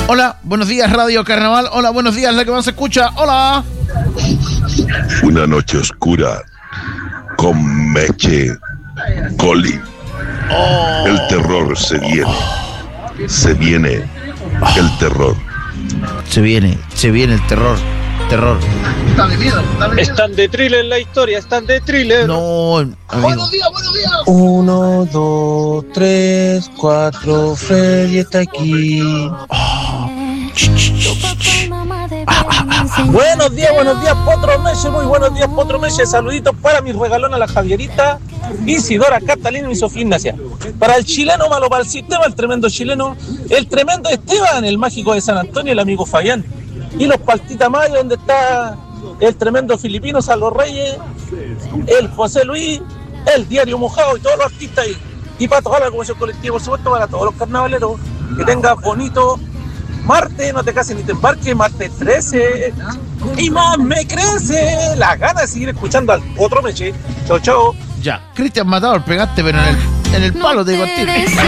Hola, buenos días Radio Carnaval. Hola, buenos días, la que más se escucha. Hola. Una noche oscura con Meche Colli. El terror se viene. Se viene el terror. Se viene el terror. Terror. Está de miedo. Están de thriller la historia, están de thriller. No, amigo. Buenos días. 1, 2, 3, 4, Freddy está aquí. Buenos días, Potro Meche, muy buenos días, Potro Meche. Saluditos para mi regalón a la Javierita, Isidora, Catalina y Sofía Ignacia. Para el chileno malo, para el sistema, el tremendo chileno, el tremendo Esteban, el mágico de San Antonio, el amigo Fabián. Y los Paltita Mayo, donde está el tremendo filipino Salvo Reyes, el José Luis, el Diario Mojado y todos los artistas ahí. Y para toda la Comisión Colectiva, por supuesto, para todos los carnavaleros. Que tengas bonito martes, no te cases ni te embarques, martes 13. Y más me crece la gana de seguir escuchando al otro Meche. Chau, chau. Ya, Cristian Matador, pegaste, pero en el palo te digo a ti.